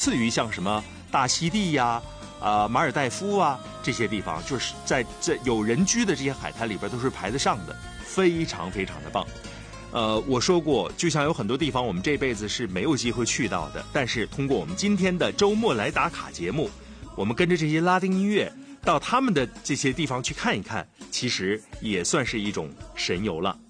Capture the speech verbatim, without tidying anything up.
次于像什么大溪地呀、啊、呃、马尔代夫啊这些地方，就是在这有人居的这些海滩里边都是排得上的，非常非常的棒。呃，我说过，就像有很多地方我们这辈子是没有机会去到的，但是通过我们今天的周末来打卡节目，我们跟着这些拉丁音乐到他们的这些地方去看一看，其实也算是一种神游了。